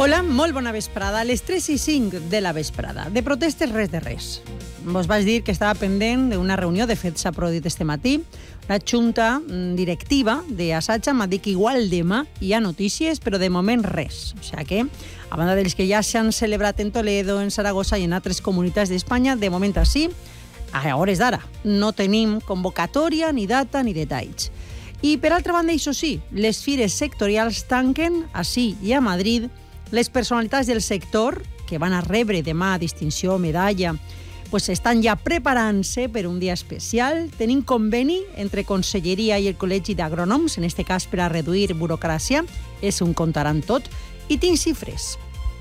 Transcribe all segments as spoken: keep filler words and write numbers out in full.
Hola, molt bona vesprada. A les tres i cinc de la vesprada. De protestes, res de res. Vos vaig dir que estava pendent d'una reunió, de fet s'ha produït este matí. La junta directiva d'Asatxa m'ha dit que igual demà hi ha notícies, però de moment res. O sigui que, a banda dels que ja s'han celebrat en Toledo, en Saragossa i en altres comunitats d'Espanya, de moment així, a hores d'ara, no tenim convocatòria, ni data, ni detalls. I per altra banda, això sí, les fires sectorials tanquen, així i a Madrid. Les personalitats del sector, que van a rebre demà distinció, medalla, pues estan ja preparant-se per un dia especial. Tenim conveni entre Conselleria i el Col·legi d'Agrònoms, en este cas per a reduir burocràcia, és un contaran tot, i tinc xifres.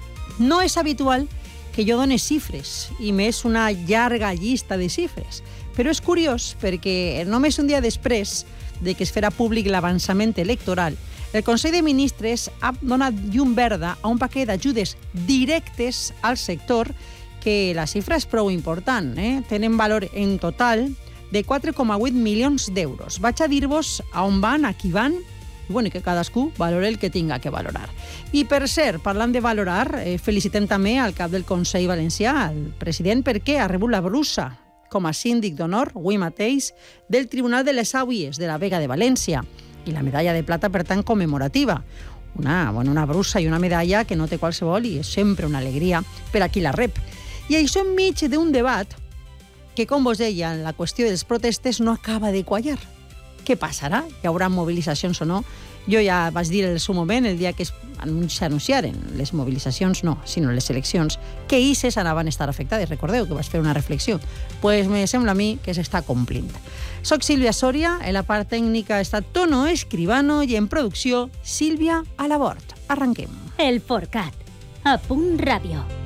No és habitual que jo done xifres, i més una llarga llista de xifres, però és curiós perquè només un dia després de que es farà públic l'avançament electoral, el Consell de Ministres ha donat llum verda a un paquet d'ajudes directes al sector que la xifra és prou important. Eh? Tenen valor en total de quatre coma vuit milions d'euros. Vaig a dir-vos a on van, a qui van, i bueno, que cadascú valore el que tinga que valorar. I per cert, parlant de valorar, eh, felicitem també al cap del Consell Valencià, el president, perquè ha rebut la brusa com a síndic d'honor, avui mateix, del Tribunal de les Auies de la Vega de València. I la medalla de plata, per tant, commemorativa. Una, bueno, una brusa i una medalla que no té qualsevol i és sempre una alegria per a qui la rep. I això enmig d'un debat que, com vos deia, en la qüestió dels protestes no acaba de quallar. Què passarà? Hi haurà mobilitzacions o no? Jo ja vaig dir en el seu moment, el dia que s'anunciaren les mobilitzacions, no, sinó les eleccions, que ixes anaven a estar afectades. Recordeu que vaig fer una reflexió. Doncs pues me sembla a mi que s'està complint. Soc Sílvia Soria, en la part tècnica està Tono Escribano i en producció Sílvia Alabort. Arranquem. El Forcat, a Punt Ràdio.